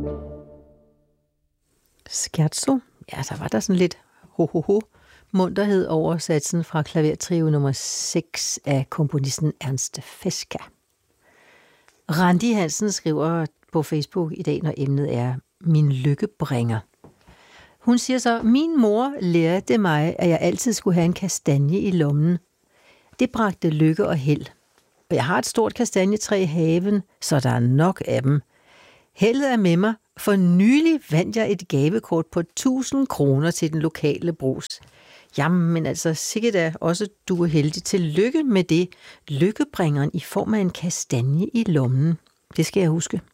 Scherzo. Ja, der var der sådan lidt ho-ho-ho munterhed over satsen fra klavertrio nummer 6 af komponisten Ernst Feska. Randi Hansen skriver på Facebook i dag, når emnet er min lykkebringer. Hun siger så, min mor lærte mig, at jeg altid skulle have en kastanje i lommen. Det bragte lykke og held. Og jeg har et stort kastanjetræ i haven, så der er nok af dem. Heldet er med mig. For nylig vandt jeg et gavekort på 1000 kroner til den lokale brugs. Jamen altså, sikkert er også du er heldig. Tillykke med det. Lykkebringeren i form af en kastanje i lommen. Det skal jeg huske.